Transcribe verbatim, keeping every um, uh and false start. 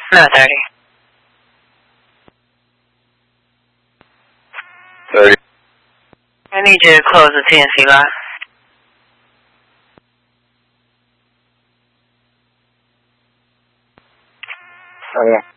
No, thirty. thirty. I need you to close the T N C line. Okay.